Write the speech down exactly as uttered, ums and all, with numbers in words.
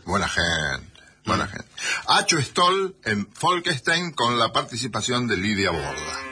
Buena gente, buena mm. gente. Acho Stoll en Folkestein con la participación de Lidia Borda.